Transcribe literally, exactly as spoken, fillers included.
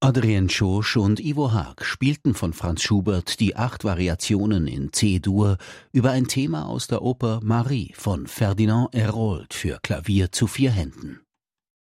Adrien Schosch und Ivo Haag spielten von Franz Schubert die acht Variationen in C-Dur über ein Thema aus der Oper Marie von Ferdinand Hérold für Klavier zu vier Händen.